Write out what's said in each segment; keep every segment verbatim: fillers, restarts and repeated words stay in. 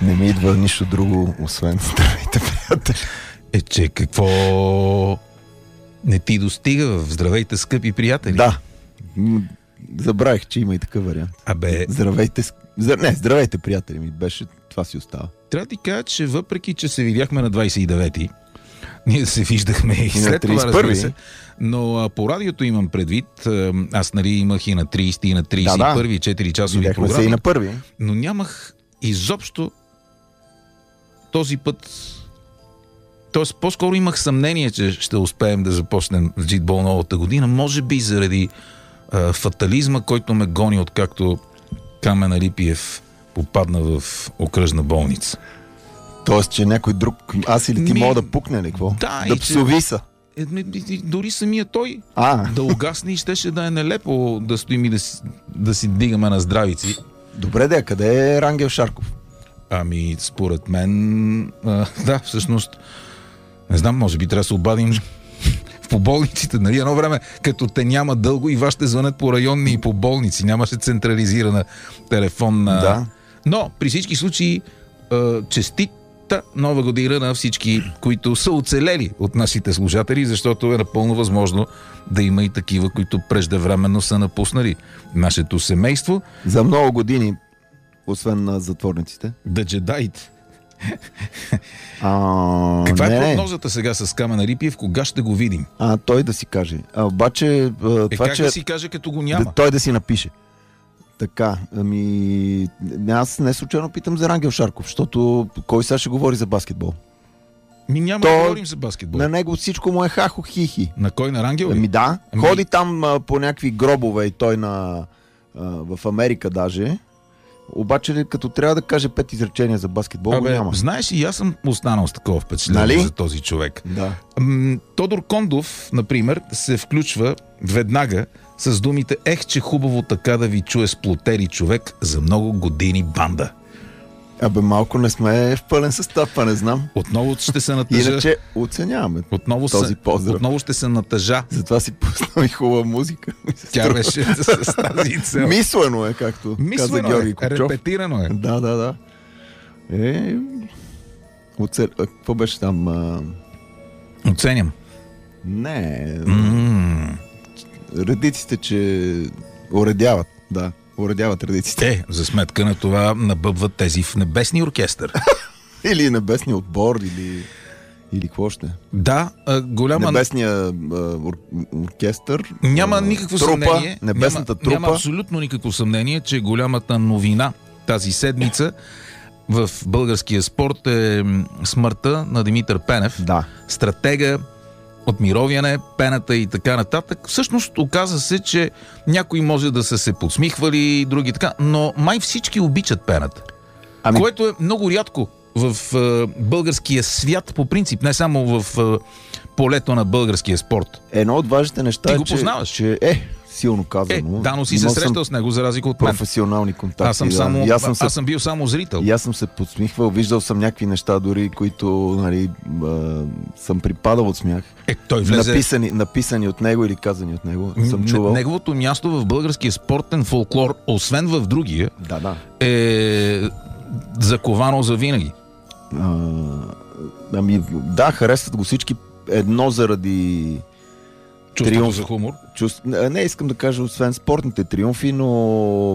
Не ми идва нищо друго, освен здравейте, приятели. Е, че какво не ти достига в здравейте, скъпи приятели? Да. Забравих, че има и такъв вариант. Абе... Здравейте, не, здравейте, приятели ми. Беше, това си остава. Трябва да ти кажа, че въпреки, че се видяхме на двадесет и девети, ние се виждахме и след това, разбира се. Но а, по радиото имам предвид, а, аз нали имах и на тридесети, и на тридесет и първи, да, да. четири часови Видяхме програми. Се и на първи. Но нямах изобщо този път... Тоест, по-скоро имах съмнение, че ще успеем да започнем с джитбол новата година. Може би заради а, фатализма, който ме гони, откакто Камен Алипиев попадна в окръжна болница. Тоест, че някой друг, аз или ти Ми... мога да пукне ли, какво? Да, да псови са. Е, дори самия той а. да угасне и щеше да е нелепо да стоим и да си, да си дигаме на здравици. Добре, де, къде е Рангел Шарков? Ами, според мен, а, да, всъщност, не знам, може би трябва да се обадим по болниците, нали? Едно време, като те няма дълго и вас ще звънят по районни и по болници. Нямаше централизирана телефонна... Да. Но, при всички случаи, честита нова година на всички, които са оцелели от нашите слушатели, защото е напълно възможно да има и такива, които преждевременно са напуснали нашето семейство. За много години, освен на затворниците. Да джедаите. А, Каква не, е прогнозата сега с Камен Алипиев? Кога ще го видим? А, той да си каже. А, обаче... А, е, това, как че... да си каже, като го няма? Да, той да си напише. Така, ами... Аз не случайно питам за Рангел Шарков, защото кой сега ще говори за баскетбол? Ми няма То... да говорим за баскетбол. На него всичко му е хахо хихи. На кой? На Рангел? Ами да. Ами... Ходи там а, по някакви гробове и той на... А, в Америка даже. Обаче, като трябва да каже пет изречения за баскетбол, Абе, няма. Знаеш, и аз съм останал с такова впечатление, нали? За този човек. Да. М- Тодор Кондов, например, се включва веднага с думите: ех, че хубаво така да ви чуе сплотери човек за много години банда. Абе, малко не сме в пълен състав, па не знам. Отново ще се натъжа. Иначе оценяваме отново този се, поздрав. Отново ще се натъжа. Затова си пуснал и хубава музика. Тя беше с тази цел. Мислено е, както Мислено каза Георги е, Копчов. репетирано е. Да, да, да. Е... Оце... Какво беше там? А... Оценям. Не. Mm. Редиците, че уредяват. Да, уредяват редиците. Е, за сметка на това набъбват тези в небесния оркестър. Или небесния отбор, или... Или какво ще? Да, голяма... Небесния ор... оркестър. Няма никакво трупа, съмнение. Небесната няма, трупа. Няма абсолютно никакво съмнение, че голямата новина тази седмица в българския спорт е смъртта на Димитър Пенев. Да. Стратега, отмировяне, пената и така нататък. Всъщност оказа се, че някои може да са се подсмихвали, други така, но май всички обичат пената. Ами... Което е много рядко в е, българския свят по принцип, не само в е, полето на българския спорт. Едно от важните неща Ти е, го че, познаваш. че е силно казано. Е, да, но си се срещал с него, за разлика от мен. Професионални контакти. Аз съм, да. само, аз съм, се... аз съм бил само зрител. И аз съм се подсмихвал, виждал съм някакви неща дори, които нали, а, съм припадал от смях. Е, той влезе... написани, написани от него или казани от него. Съм чувал. Неговото място в българския спортен фолклор, освен в другия, да, да. е заковано за винаги. А, ами, да, харесват го всички. Едно заради чувството триумф... за хумор. Чувств... Не искам да кажа освен спортните триумфи, но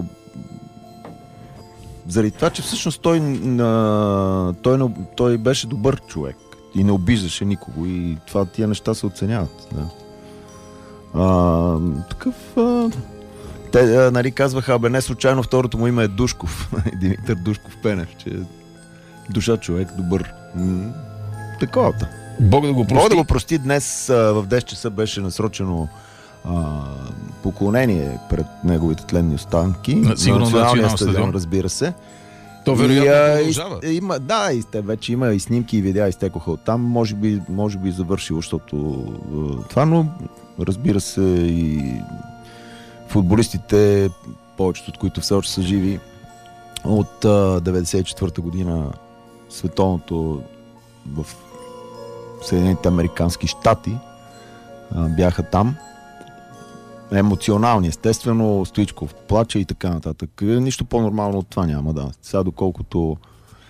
заради това, че всъщност той, а... той, той беше добър човек и не обиждаше никого и това, тия неща се оценяват. Да. А, такъв... А... Те, а, нали, казваха, абе не случайно второто му име е Душков. Димитър Душков Пенев, че душа човек, добър. М- таковата. Бог да го прости. Бог да го прости. Днес а, в десет часа беше насрочено а, поклонение пред неговите тленни останки. На националния стадион, стадион, разбира се. То вероятно продължава. И, има, да, и сте, вече има и снимки и видеа изтекоха оттам. Може би, може би завършило, защото това, но разбира се и футболистите, повечето от които все още са живи, от а, деветдесет и четвърта година световното в Съединените американски щати а, бяха там. Емоционални, естествено, Стоичков плаче и така нататък. Нищо по-нормално от това няма, да. Сега доколкото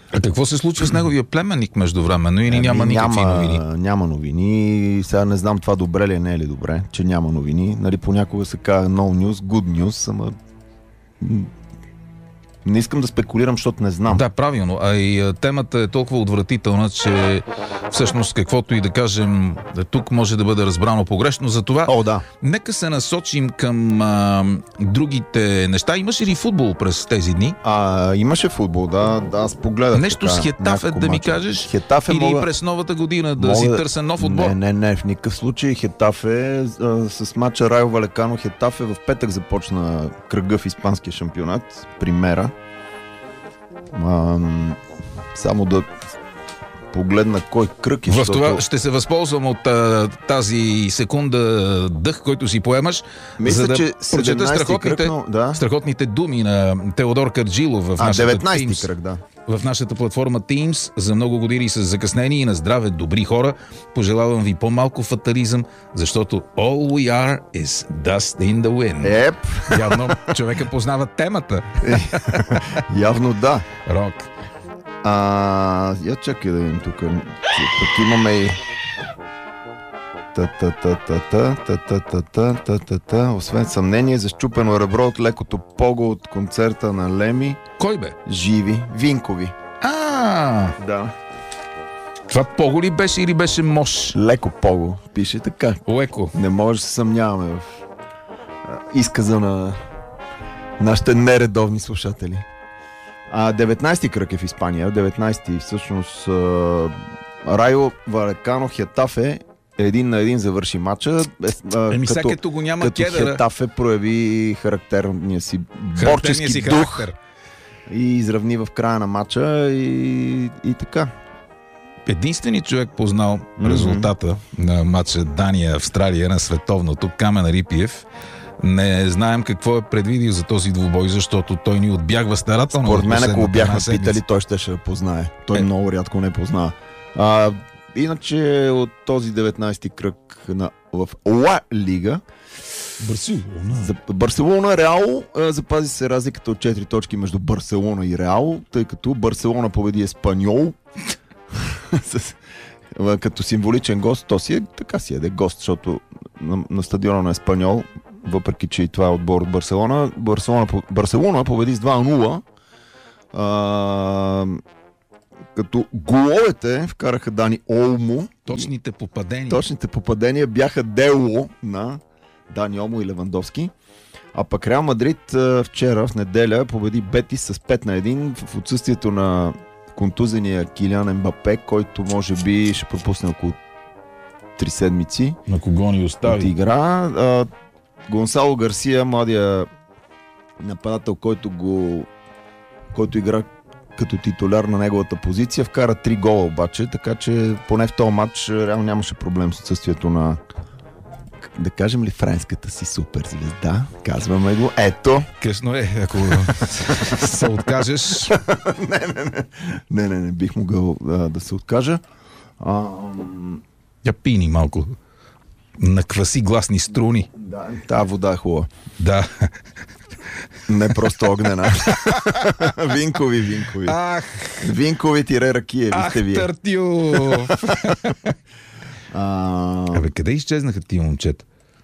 А какво се случва с неговия племенник междувременно или няма Ами, никакви няма, новини? Няма новини. Сега не знам това добре ли е, не е ли добре, че няма новини. Нали, понякога се казва no news, good news, ама м, не искам да спекулирам, защото не знам. Да, правилно. А и а, темата е толкова отвратителна, че всъщност каквото и да кажем тук може да бъде разбрано погрешно. Затова О, да. нека се насочим към а, другите неща. Имаше ли футбол през тези дни? А, имаше футбол, да, да, аз погледах. Нещо така, с Хетафе няколко да ми мача. кажеш? Хетафе Или мога... през новата година да мога си да- търся нов отбор? Не, не, не, в никакъв случай. Хетафе а, с мача Райо Валекано. Хетафе в петък започна кръга в испанския шампионат. Примера. А, само да погледна кой кръг е. В защото- това ще се възползвам от а, тази секунда дъх, който си поемаш, Мисля, за да че прочета седемнайсети страхотните, кръг, но... да. страхотните думи на Теодор Карджилов в А, нашата, деветнайсети Teams, кръг, да. в нашата платформа Teams. За много години с закъснение и на здраве, добри хора. Пожелавам ви по-малко фатализъм, защото all we are is dust in the wind. Еп, Явно човека познава темата. явно да. Рок. А, я чакай да видим тук. Тук имаме и... Та-та-та-та-та-та-та-та-та-та-та. Освен съмнение за счупено ребро от лекото пого от концерта на Леми. Кой бе? Живи. Винкови. А, Да. това пого ли беше или беше мош? Леко пого. Пише така. Леко. Не може да се съмняваме в а, изказа на нашите нередовни слушатели. А, деветнайсети кръг е в Испания. деветнайсети всъщност а, Райо Валекано Хетафе един на един завърши матча. Е, а, Еми сега като, като го няма като кедъра, Хетафе прояви характерния си характерния борчески си дух характер. и изравни в края на матча и, и така. Единственият човек познал Мгм. резултата на матча Дания-Австралия на световното, Камен Рипиев. Не знаем какво е предвидил за този двубой, защото той ни отбягва старателно. Според в мен, ако го последната бяхме една седмица. питали, той ще ще познае. Той Е. много рядко не познава. А, иначе от този деветнайсети кръг на, в Ла Лига Барселона. за Барселона Реал а, запази се разликата от четири точки между Барселона и Реал, тъй като Барселона победи Еспаньол с, а, като символичен гост. То си е, така си е, да, гост, защото на, на стадиона на Еспаньол, въпреки че и това е отбор от Барселона, Барселона, Барселона победи с два на нула. А, като головете вкараха Дани Олмо. Точните попадения. Точните попадения бяха дело на Дани Олмо и Левандовски. А пък Реал Мадрид а, вчера, в неделя, победи Бетис с пет на едно в отсъствието на контузения Килиан Ембапе, който може би ще пропусне около три седмици На кого ни от остави? игра. А, Гонсало Гарсия, младия нападател, който го който игра като титуляр на неговата позиция, вкара три гола обаче, така че поне в този матч реално нямаше проблем с отсъствието на, да кажем ли, френската си суперзвезда. Казваме го. Ето. Късно е, ако се откажеш. не, не, не. Не, не, не бих могъл а, да се откажа. А, Я пини малко. Накваси гласни струни. да, тази вода е хубава. Да. Не просто огнена. Винкови, винкови. Ах, Винкови тире ракие, ви ах, сте вие. Тартю! А, Абе, къде изчезнаха тия момчета?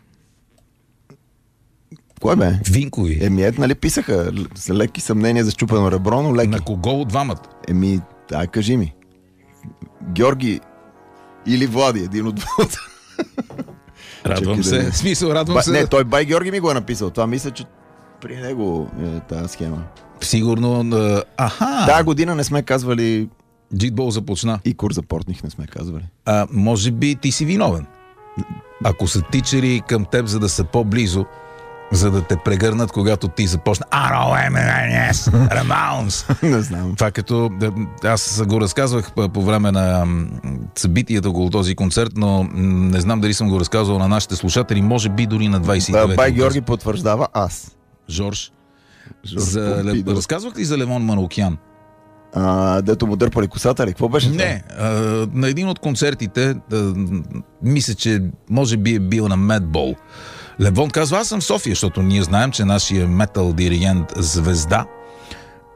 кое бе? Винкови. Еми, ето, нали писаха с леки съмнения за счупено ребро, но леки. На кого от двамата? Еми, ай, кажи ми. Георги или Влади, един от двамата. Радвам Чакай да се. не- В смисъл, радвам Ба, се. не, той бай Георги ми го е написал. Това мисля, че при него е тази схема. Сигурно. а, Аха! Тая година не сме казвали Джитбол започна. и Кур за Портних не сме казвали. А, може би ти си виновен. Ако са тичали към теб, за да са по-близо, за да те прегърнат, когато ти започна Аро Еменес, Ремаунс. Не знам. Това като... да, аз го разказвах по по време на м, събитията около този концерт, но м, не знам дали съм го разказвал на нашите слушатели, може би дори на двайсет и девети. Бай Георги потвърждава аз. Жорж. Жорж За, Помпидо. разказвах ли за Левон Манукян? А, дето му дърпали косата ли? Какво беше това? Не, а, на един от концертите, а, мисля, че може би е бил на Медбол. Левон казва, аз съм в София, защото ние знаем, че нашия метал диригент звезда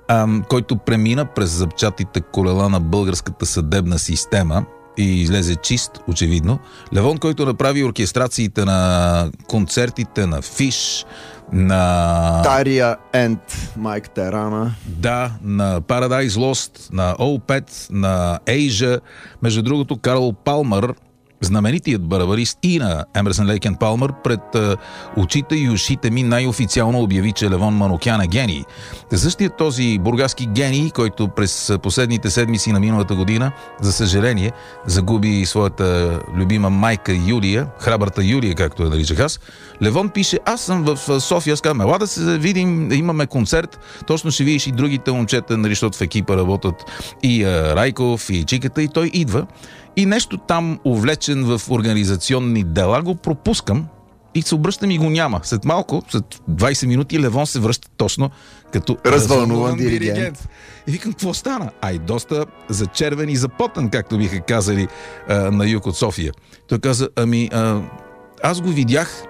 ам, който премина през запчатите колела на българската съдебна система и излезе чист, очевидно. Левон, който направи оркестрациите на концертите на Фиш, на... Тария енд Майк Терана. Да, на Paradise Lost, на Opeth, на Asia. Между другото, Карл Палмър, знаменитият барабарист и на Емерсън Лейк енд Палмър, пред uh, очите и ушите ми най-официално обяви, че Левон Манукян е гений. Същият този бургаски гений, който през последните седмици на миналата година, за съжаление, загуби своята любима майка Юлия, храбрата Юлия, както я наричах аз. Левон пише: аз съм в София, казвам, ела да се видим, имаме концерт, точно ще видиш и другите момчета, нали, защото в екипа работят и uh, Райков, и Чиката, и той идва. И нещо там, увлечен в организационни дела, го пропускам и се обръщам и го няма. След малко, след двайсет минути, Левон се връща точно като развълнуван диригент. диригент. И викам, какво стана? А и доста зачервен и запотен, както биха казали а, на юг от София. Той каза, ами а, аз го видях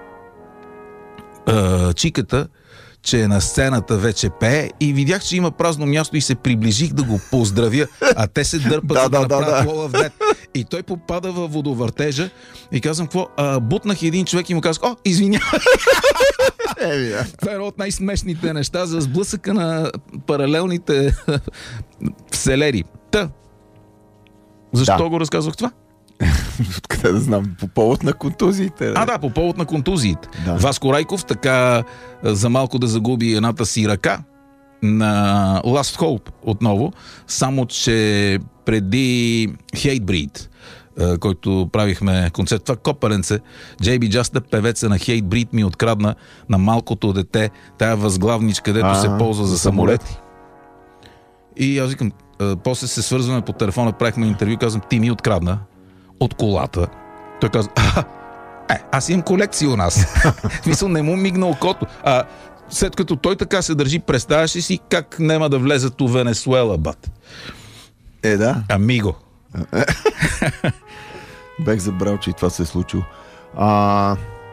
а, Чиката, че на сцената вече пее и видях, че има празно място и се приближих да го поздравя, а те се дърпат да, да, да направят Wall of Death. И той попада във водовъртежа и казвам, какво? А, бутнах един човек и му казах, о, извинявай. Това е едно от най-смешните неща за сблъсъка на паралелните вселери. Та, защо да. го разказвах това? Откъде да знам? По повод на контузиите. А, да, по повод на контузиите. Да. Васко Райков така за малко да загуби едната си ръка на Last Hope отново, само че преди Hatebreed, който правихме концерт, това копаленце, Джей Би Джаста, певеца на Hatebreed, ми открадна на малкото дете тая възглавнич, където а, се ползва за самолети. И аз викам, после се свързваме по телефона, правихме интервю, казвам, ти ми открадна от колата. Той каза, а, е, аз имам колекция у нас. Мисля, не му мигна окото. А след като той така се държи, представяш ли си как нема да влезат у Венесуела, бат? Е, да. Амиго. Бех забрал, че и това се е случило. А...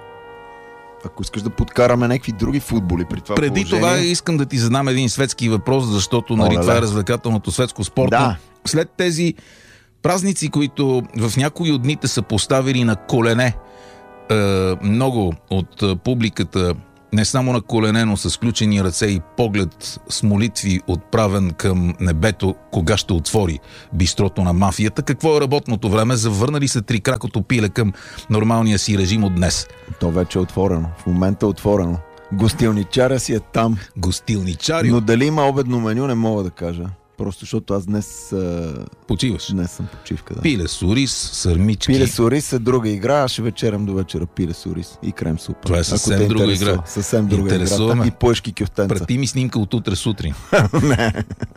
Ако искаш да подкараме някакви други футболи при това Преди положение... това искам да ти задам един светски въпрос, защото нали, това е развлекателното светско спорто. Да. След тези празници, които в някои от дните са поставили на колене е, много от е, публиката, не само на колене, но с сключени ръце и поглед с молитви отправен към небето, кога ще отвори бистрото на мафията. Какво е работното време? Завърнали се три кракото пиле към нормалния си режим от днес? То вече е отворено. В момента е отворено. Гостилничаря си е там. Гостилничарио? Но дали има обедно меню, не мога да кажа. Просто защото аз днес... Почиваш? Днес съм почивка, да. Пиле с ориз, сърмички. Пиле с ориз е друга игра, аз ще вечерям до вечера пиле с ориз и крем супа. Това е съвсем друга игра. Съвсем друга игра. И пуешки кюфтенца. Прати ми снимка от утре сутрин. Не.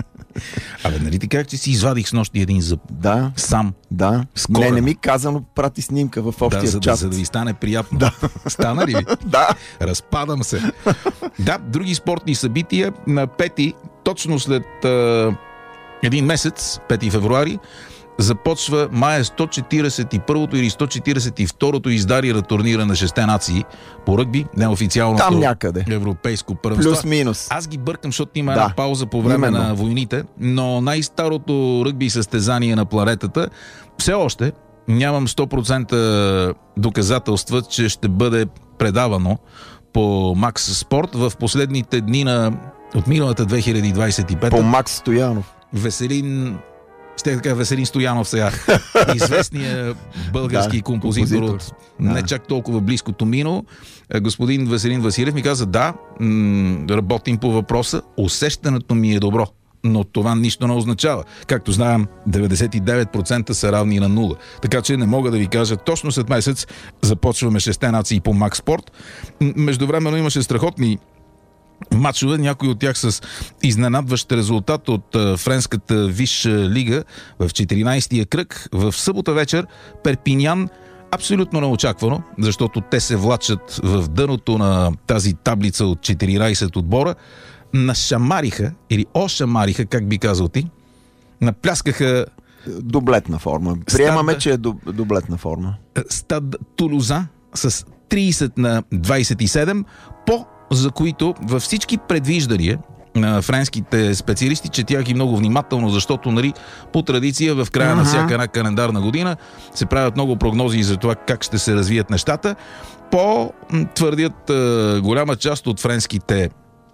Абе, нали ти как, че си извадих с нощи един зъб? Да. Сам. Да. Скоро. Не, не ми казано, прати снимка в общия да, за, чат. За да ви стане приятно. Да. Стана ли ви? Да. Разпадам се. Да, други спортни събития. На пети, точно след а, един месец, пети февруари, започва мая сто четиридесет и първото или сто четиридесет и второто издание на турнира на шесте нации по ръгби, неофициалното там някъде. Европейско първенство. Плюс-минус. Аз ги бъркам, защото има да. една пауза по време Именно. на войните, но най-старото ръгби състезание на планетата все още нямам сто процента доказателства, че ще бъде предавано по Макс Спорт в последните дни на от миналата две хиляди двадесет и пета. По Макс Стоянов. Веселин Ще така Веселин Стоянов сега. Известният български да, композитор, композитор от да. не чак толкова близкото минало. Господин Веселин Василев ми каза, да, м- работим по въпроса. Усещането ми е добро, но това нищо не означава. Както знаем, деветдесет и девет процента са равни на нула. Така че не мога да ви кажа, точно след месец започваме шесте нации по Макс Спорт. Междувременно имаше страхотни матчове, някои от тях с изненадващ резултат от а, френската Висша лига в четиринадесетия кръг. В събота вечер Перпинян, абсолютно неочаквано, защото те се влачат в дъното на тази таблица от четиринадесет отбора, нашамариха, или ошамариха, как би казал ти, напляскаха дублетна форма. Приемаме, стад, че е дублетна форма. Стад Тулуза с тридесет на двадесет и седем, по за които във всички предвиждания на френските специалисти, че тях и много внимателно, защото нали, по традиция в края uh-huh. на всяка една календарна година се правят много прогнози за това как ще се развият нещата. По твърдят е, голяма част от френските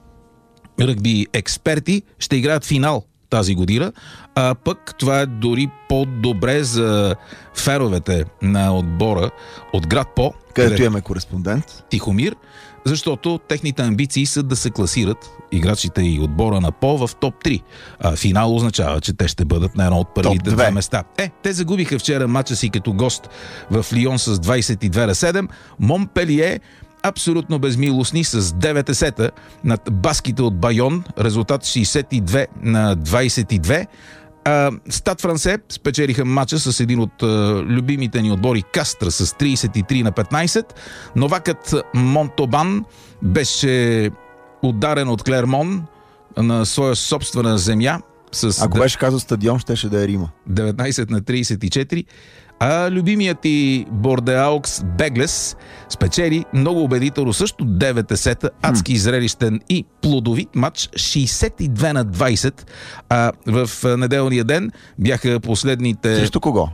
ръгби експерти ще играят финал тази година, а пък това е дори по-добре за феновете на отбора от град По, където имаме кореспондент Тихомир, защото техните амбиции са да се класират играчите и отбора на По в топ три. А финал означава, че те ще бъдат на едно от първите две места. Е, те загубиха вчера матча си като гост в Лион с двайсет и две на седем. Монпелие абсолютно безмилостни с девет сета над баските от Байон. Резултат шейсет и две на двайсет и две. Стад Франсе спечелиха матча с един от а, любимите ни отбори Кастра с трийсет и три на петнайсет. Новакът Монтобан беше ударен от Клермон на своя собствена земя. С Ако беше казал стадион, щеше да е Рима. деветнайсет на трийсет и четири. А любимият и Бордеаукс Беглес спечели много убедително също девет сета, адски зрелищен и плодовит матч, шейсет и две на двайсет. А в неделния ден бяха последните... Срещу кого?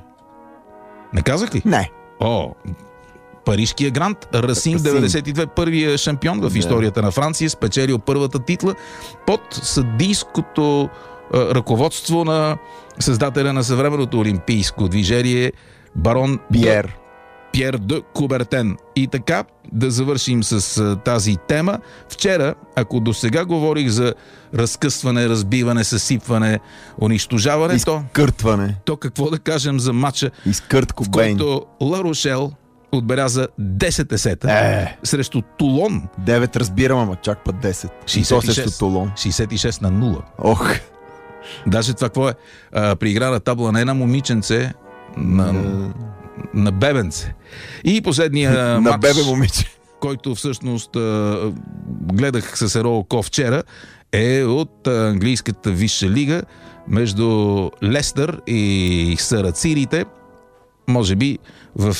Не казах ли? Не. О, парижкия грант, Расин деветдесет и две, първия шампион в историята на Франция, спечелил първата титла под съдийското ръководство на създателя на съвременното олимпийско движение барон Пиер. Пьер де Кубертен. И така, да завършим с а, тази тема. Вчера, ако до сега говорих за разкъсване, разбиване, съсипване, унищожаване, изкъртване, то, то какво да кажем за матча, изкърт Кобейн, в който Ла Рошел отбеляза десет сета е. срещу Тулон. девет разбирам, ама чак път десет. шейсет и шест, срещу Тулон. шейсет и шест на нула. Ох. Даже това какво е? А, при игра на табла на една момиченце на, на... на бебенце. И последния на матч, бебе момиче, който всъщност а, гледах с едно око вчера, е от английската висша лига между Лестър и Сарацирите. Може би в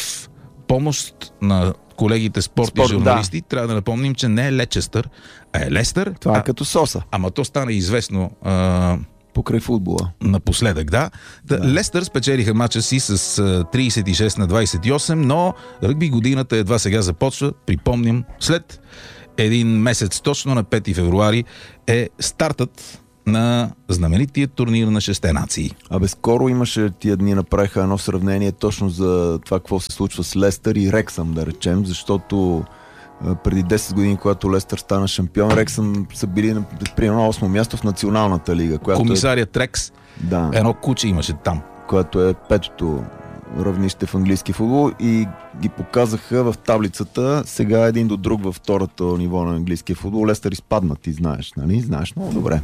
помощ на колегите спортни Спорт, журналисти, да. трябва да напомним, че не е Лечестър, а е Лестър. Това е а, като соса. Ама то стана известно а, покрай футбола. Напоследък, да. да. Лестър спечелиха матча си с трийсет и шест на двайсет и осем, но ръгби годината едва сега започва. Припомням, след един месец, точно на пети февруари, е стартът на знаменития турнир на шесте нации. Абе, скоро имаше, тия дни направиха едно сравнение точно за това какво се случва с Лестър и Рексъм, да речем, защото преди десет години, когато Лестър стана шампион, Рексъм са били на примерно осмо място в националната лига. Комисарият е... Трекс, да, едно куче имаше там. Което е петото равнище в английски футбол и ги показаха в таблицата сега един до друг във второто ниво на английския футбол. Лестър изпадна, ти знаеш, нали? Знаеш много добре.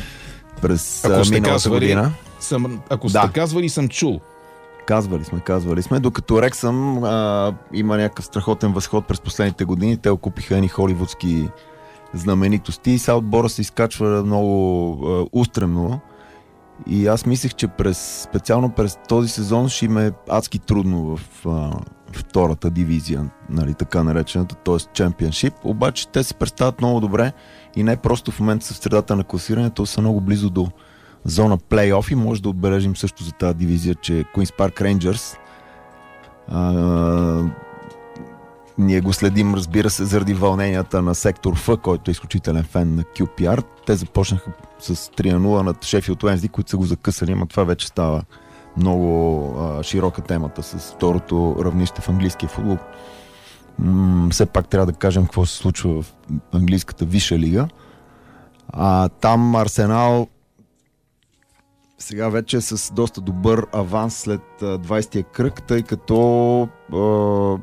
През ако миналата година. Съм, ако да. сте казвали, съм чул. Казвали сме, казвали сме, докато Рексъм а, има някакъв страхотен възход през последните години. Те окупиха едни холивудски знаменитости и сега отбора се изкачва много а, устремно. И аз мислех, че през, специално през този сезон ще им е адски трудно в а, втората дивизия, нали, така наречената, т.е. чемпионшип. Обаче те се представят много добре и не просто в момента са в средата на класирането, са много близо до зона плейоф и може да отбележим също за тази дивизия, че Queen's Park Rangers а, ние го следим, разбира се, заради вълненията на сектор Ф, който е изключителен фен на Кю Пи Ар. Те започнаха с три на нула над Шефилд Уенсди, които са го закъсали, но това вече става много а, широка темата с второто равнище в английския футбол. М- все пак трябва да кажем какво се случва в английската висша лига. А, там Арсенал сега вече е с доста добър аванс след двайсетия кръг, тъй като а,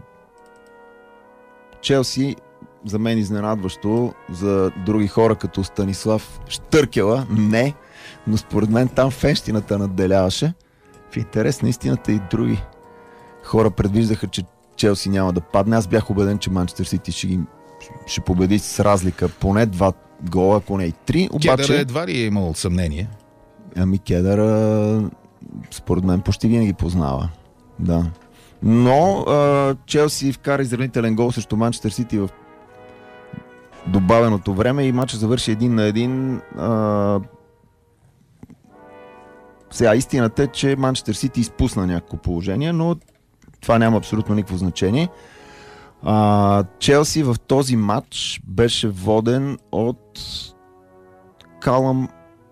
Челси, за мен изненадващо, за други хора като Станислав Щъркела, не, но според мен там фенщината надделяваше. В интерес на истината и други хора предвиждаха, че Челси няма да падне. Аз бях убеден, че Манчестър Сити ще, ги, ще победи с разлика поне два гола, ако не и три. Обаче... Кедър едва ли е имал съмнение? Ами Кедър според мен почти винаги познава. Да. Но а, Челси вкара изравнителен гол срещу Манчестър Сити в добавеното време и матчът завърши един на един. А... Сега истината е, че Манчестър Сити изпусна някакво положение, но това няма абсолютно никакво значение. А, Челси в този матч беше воден от Калъм.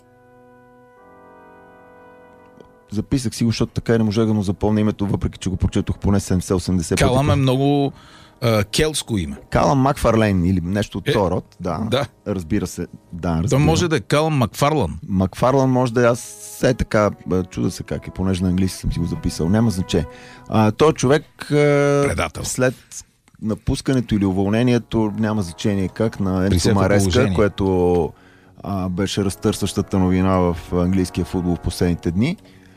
Записах си го, защото така и не можех да му запомня името, въпреки че го прочетох поне седемдесет-осемдесет пъти. Калъм е много а, келско име. Калъм Макфарлейн или нещо от е, този род. Да, да. Разбира се. Да, То може да е Калъм Макфарлан. Макфарлан може да е, аз е така, чуда се как е, понеже на английски съм си го записал. Няма значение. Той човек Предател. След напускането или уволнението, няма значение как, на Енцо Мареска, което а, беше разтърсващата новина в английския футбол в последните дни,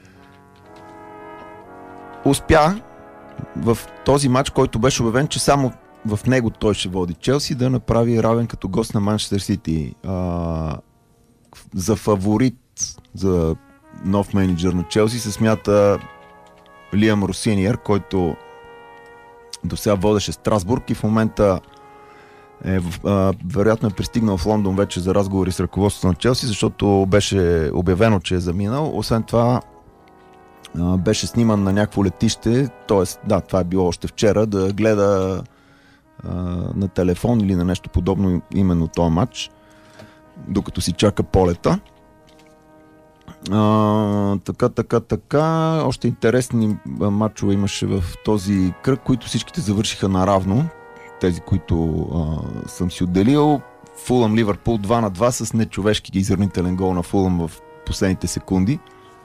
успя в този матч, който беше обявен, че само в него той ще води Челси, да направи равен като гост на Манчестър Сити. А, за фаворит за нов менеджер на Челси се смята Лиам Росиниер, който до сега водеше Страсбург и в момента е, а, вероятно е пристигнал в Лондон вече за разговори с ръководството на Челси, защото беше обявено, че е заминал. Освен това а, беше сниман на някакво летище, т.е. да, това е било още вчера, да гледа а, на телефон или на нещо подобно именно този матч, докато си чака полета. А, така, така, така. Още интересни матчове имаше в този кръг, които всичките завършиха наравно. Тези, които а, съм си отделил. Фулъм Ливърпул два на два с нечовешки изравнителен гол на Фулъм в последните секунди.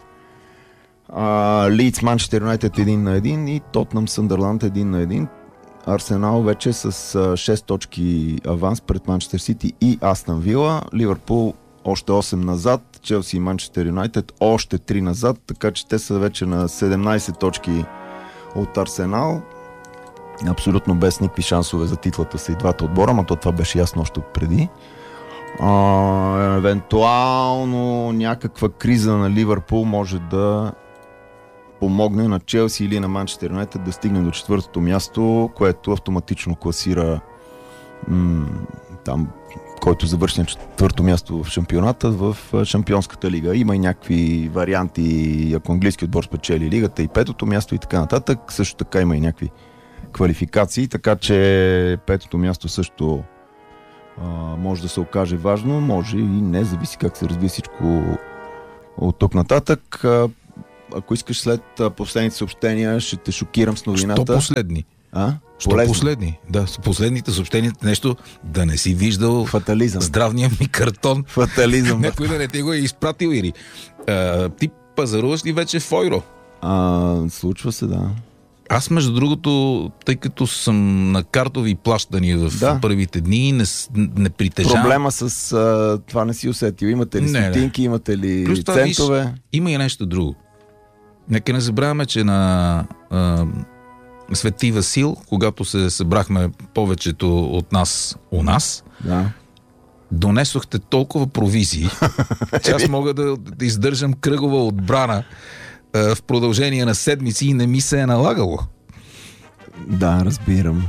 Лийдс Манчестър Юнайтед един на един и Тотнъм Съндърланд един на един. Арсенал вече с а, шест точки аванс пред Манчестър Сити и Астън Вила. Ливърпул още осем назад, Челси и Манчестър Юнайтед още три назад, така че те са вече на седемнайсет точки от Арсенал. Абсолютно без никакви шансове за титлата са и двата отбора, но то това беше ясно още преди. А, евентуално някаква криза на Ливърпул може да помогне на Челси или на Манчестър Юнайтед да стигне до четвъртото място, което автоматично класира м- там, който завърши на четвърто място в шампионата в Шампионската лига. Има и някакви варианти, ако английски отбор спечели лигата и петото място и така нататък. Също така има и някакви квалификации, така че петото място също а, може да се окаже важно, може и не, зависи как се развие всичко от тук нататък. А, ако искаш след последните съобщения, ще те шокирам с новината. Що последни? А? Що Полезни. последни? Да, с последните съобщения нещо да не си виждал Фатализъм. Здравния ми картон. Фатализъм. Някой да не ти го е изпратил или. А, ти пазаруваш ли вече в Ойро? А, случва се, да. Аз, между другото, тъй като съм на картови плащания в да. първите дни, не, не притежавам. Проблема с а, това не си усетил. Имате ли стотинки, имате ли Плюс центове? Виж, има и нещо друго. Нека не забравяме, че на а, Свети Васил, когато се събрахме повечето от нас у нас, да. донесохте толкова провизии, че аз мога да, да издържам кръгова отбрана а, в продължение на седмици и не ми се е налагало. Да, разбирам.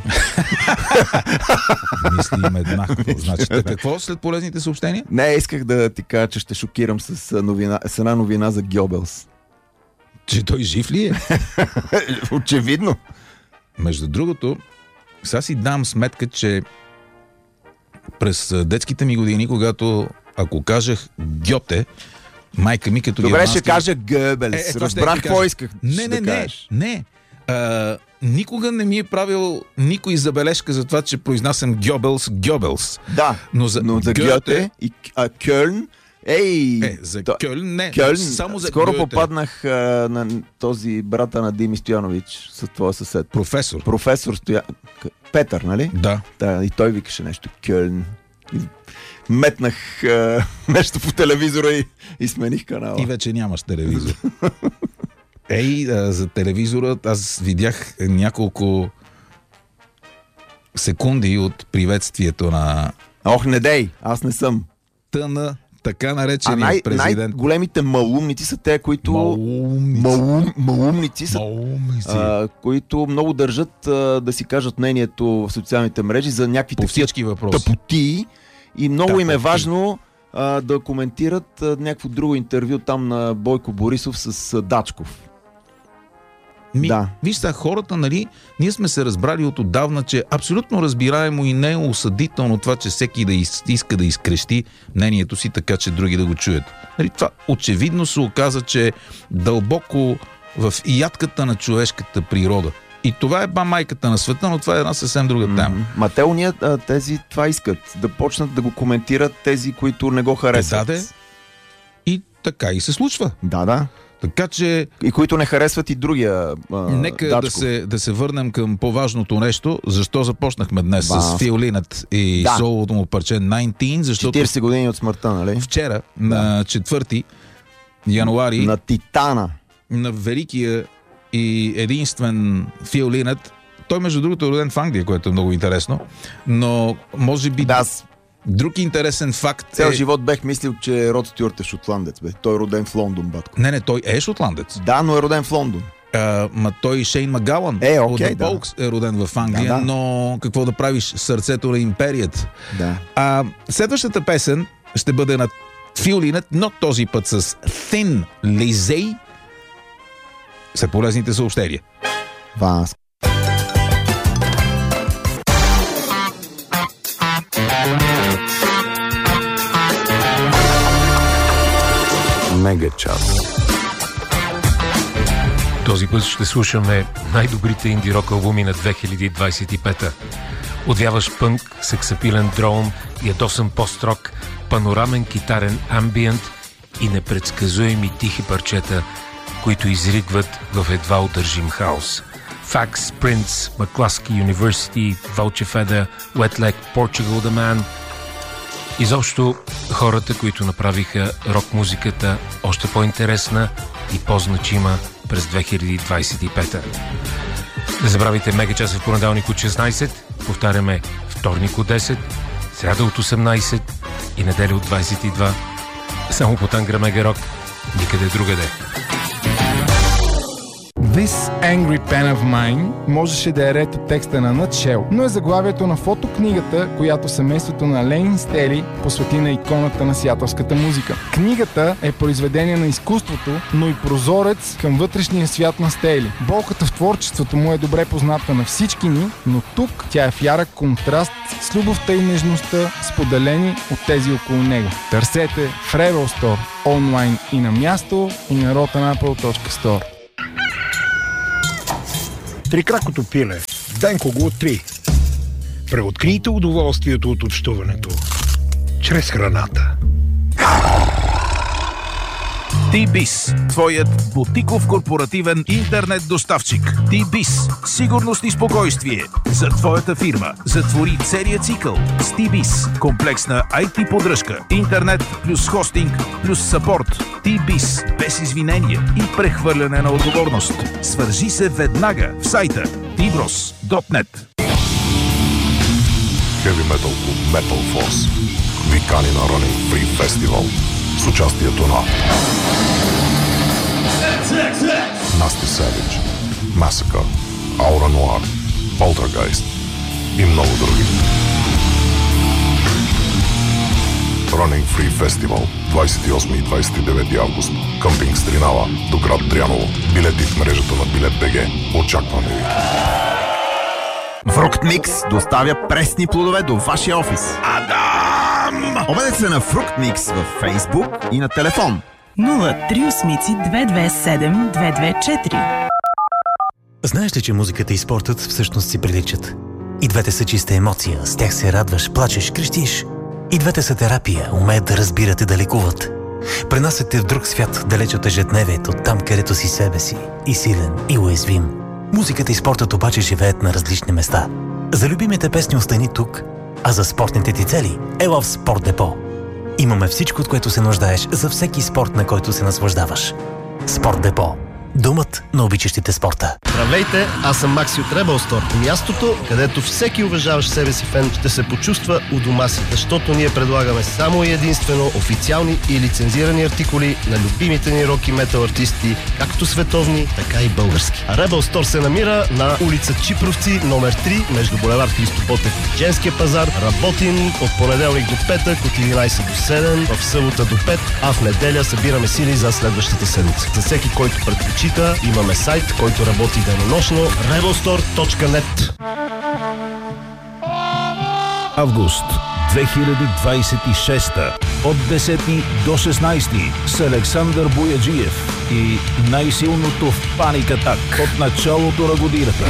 Мислим еднакво. Значи, какво след полезните съобщения? Не, исках да ти кажа, че ще шокирам с, новина, с една новина за Гьобелс. Че той жив ли е? Очевидно. Между другото, сега си дам сметка, че през детските ми години, когато ако кажах Гьоте, майка ми като Добре, германски... ще кажа Гъбелс. Е, е, Разбрах какво исках. Не, не, да не, не. А, никога не ми е правил никой забележка за това, че произнасям Гьобелс, Гьобелс. Да, но за, но за Гьоте и а, Кьълн. Ей, е, за то, Кьълн не, Кьълн, само за скоро Гьоте. попаднах а, на този брата на Дими Стоянович, с твоя съсед. Професор. Професор Стоя... Петър, нали? Да. Да, и той викаше нещо Кьълн. И метнах а, нещо по телевизора и, и смених канала. И вече нямаш телевизор. Ей, а, за телевизора аз видях няколко секунди от приветствието на... Ох, не дей, аз не съм. Тъна така нареченият най- президент. най-големите малумници са те, които... Малумници. Малум, малумници са, Малумници. а, които много държат а, да си кажат мнението в социалните мрежи за някакви По всички въпроси. тъпоти и много Да, им е тъпоти. важно а, да коментират а, някакво друго интервю там на Бойко Борисов с а, Дачков. Ми, Да. Виж сега, хората, нали, ние сме се разбрали от отдавна, че абсолютно разбираемо и не е осъдително това, че всеки да из, иска да изкрещи мнението си, така че други да го чуят. Нали, това очевидно се оказа, че е дълбоко в ядката на човешката природа. И това е ба майката на света, но това е една съвсем друга тема. Mm-hmm. Ма те уния, а, тези това искат. Да почнат да го коментират тези, които не го харесват. Да, да. И така и се случва. Да, да. Така че И които не харесват и другия а, нека Дачков. да се, да се върнем към по-важното нещо. Защо започнахме днес Ба. с Фиолинът и Да. солото му парче деветнайсет, защото четирийсет години от смъртта, нали? вчера, на четвърти януари, На Титана. на великия и единствен Фиолинът, той между другото е роден в Англия, което е много интересно, но може би Да, аз друг интересен факт цял е... живот бех мислил, че Род Стюарт е шотландец. Бе. Той е роден в Лондон, батко. Не, не, той е шотландец. Да, но е роден в Лондон. А, ма той Шейн Магалан Е, от окей, The да. Pogues е роден в Англия, Да, да. но какво да правиш, сърцето на империята. Да. А, следващата песен ще бъде на Фиолинът, но този път с Thin Lizzy. След полезните съобщения. Вас. Мега час. Този път ще слушаме най-добрите инди-рок албуми на две хиляди двадесет и пета. Отвяваш пънк, сексапилен дроун, ядосан пост-рок, панорамен китарен амбиент и непредсказуеми тихи парчета, които изригват в едва удържим хаос. Fax, Prince, McCluskey University, Vulture Feather, Wet Leg, Portugal The Man. Изобщо хората, които направиха рок-музиката още по-интересна и по-значима през две хиляди двадесет и пета. Не забравяйте мега часа в понеделник от шестнайсет, повтаряме вторник от десет, сряда от осемнайсет и неделя от двадесет и два. Само по Тангра Мега Рок, никъде другаде. This Angry Pen of Mine можеше да е ред от текста на Nutshell, но е заглавието на фотокнигата, която семейството на Лейн Стели посвети на иконата на сиатълската музика. Книгата е произведение на изкуството, но и прозорец към вътрешния свят на Стели. Болката в творчеството му е добре позната на всички ни, но тук тя е в ярък контраст с любовта и нежността, споделени от тези около него. Търсете в Rebel Store, онлайн и на място, и на rotanapple точка store. Трикракото пиле. Денко го три. Преоткрийте удоволствието от общуването чрез храната. T-Biz, твоят бутиков корпоративен интернет доставчик. T-Biz, сигурност и спокойствие за твоята фирма. Затвори целия цикъл с T-Biz. Комплексна ай ти поддръжка, интернет плюс хостинг плюс съпорт. T-Biz, без извинения и прехвърляне на отговорност. Свържи се веднага в сайта ти брос точка нет. Heavy Metal Club Metal Force ви кани на Running Free Festival с участието на Nasty Savage, Massacre, Aura Noir, Poltergeist и много други. Running Free Festival двадесет и осми и двадесет и девети август. Къмпинг Стринава до град Дряново. Билети в мрежата на Билет БГ. Очакваме ви! Фрукт Микс доставя пресни плодове до вашия офис. Адам! Обадете се на Фрукт Микс във Фейсбук и на телефон нула три осмици две две седем две две четири. Знаеш ли, че музиката и спортът всъщност си приличат? И двете са чиста емоция, с тях се радваш, плачеш, крещиш. И двете са терапия, умеят да разбират и да лекуват. Пренасят те в друг свят, далеч от ежедневието, там където си себе си, и силен, и уязвим. Музиката и спортът обаче живеят на различни места. За любимите песни остани тук, а за спортните ти цели ела в Спорт Депо. Имаме всичко, от което се нуждаеш за всеки спорт, на който се наслаждаваш. Спорт Депо. Думът на обичащите спорта. Здравейте, аз съм Макси от Rebel Store. Мястото, където всеки уважаващ себе си фен ще се почувства у дома си, защото ние предлагаме само и единствено официални и лицензирани артикули на любимите ни рок и метал артисти, както световни, така и български. А Rebel Store се намира на улица Чипровци, номер три, между булевард Христо Ботев и Женския пазар. Работим от понеделник до петък, от единайсет до седем, в събота до пет, а в неделя събираме сили за следващата седмица. За всеки, който предпочита, имаме сайт, който работи денонощно rebel store точка net. Август две хиляди двайсет и шеста от десети до шестнайсети с Александър Бояджиев и най-силното в Panic Attack от началото на годината.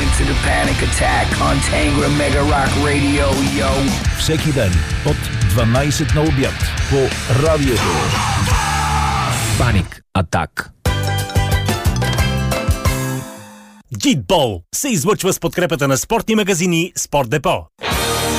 Всеки ден от дванайсет на обяд по радиото. Panic Attack. Джитбол се излъчва с подкрепата на спортни магазини Спорт Депо.